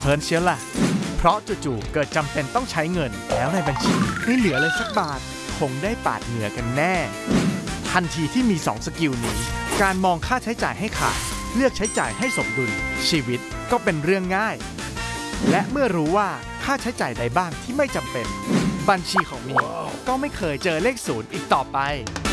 เพลินเชียวล่ะเพราะจู่ๆเกิดจำเป็นต้องใช้เงินแล้วในบัญชีไม่เหลือเลยสักบาทคงได้ปาดเหงื่อกันแน่ทันทีที่มี2สกิลนี้การมองค่าใช้จ่ายให้ขาดเลือกใช้จ่ายให้สมดุลชีวิตก็เป็นเรื่องง่ายและเมื่อรู้ว่าค่าใช้จ่ายใดบ้างที่ไม่จำเป็นบัญชีของมีก็ไม่เคยเจอเลข0อีกต่อไป